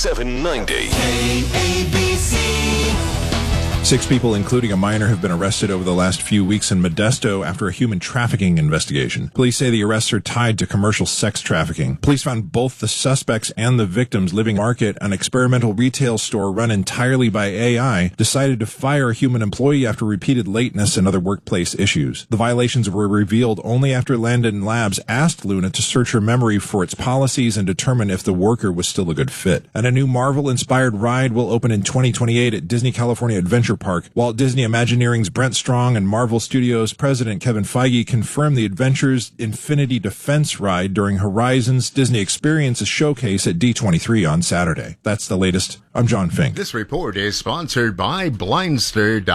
790. KABC. 6 people, including a minor, have been arrested over the last few weeks in Modesto after a human trafficking investigation. Police say the arrests are tied to commercial sex trafficking. Police found both the suspects and the victims living market, an experimental retail store run entirely by AI, decided to fire a human employee after repeated lateness and other workplace issues. The violations were revealed only after Landon Labs asked Luna to search her memory for its policies and determine if the worker was still a good fit. And a new Marvel-inspired ride will open in 2028 at Disney California Adventure Park. Walt Disney Imagineering's Brent Strong and Marvel Studios president Kevin Feige confirmed the Adventures Infinity Defense ride during Horizon's Disney Experiences showcase at D23 on Saturday. That's the latest. I'm John Fink. This report is sponsored by Blindster.